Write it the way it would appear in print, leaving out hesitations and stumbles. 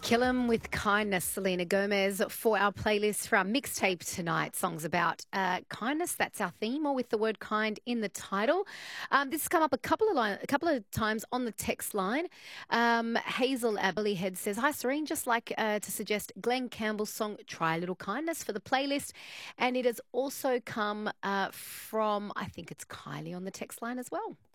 Kill 'em with kindness, Selena Gomez, for our playlist for our mixtape tonight. Songs about kindness. That's our theme, or with the word kind in the title. This has come up a couple of times on the text line. Hazel Abillyhead says, "Hi, Serene. Just like to suggest Glenn Campbell's song "Try a Little Kindness" for the playlist," and it has also come from, I think it's Kylie on the text line as well.